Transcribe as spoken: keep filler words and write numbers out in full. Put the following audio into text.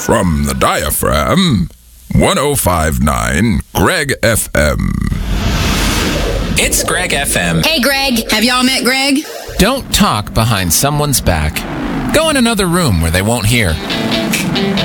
from the diaphragm, one oh five point nine Greg F M. It's Greg F M. Hey, Greg. Have y'all met Greg? Don't talk behind someone's back. Go in another room where they won't hear.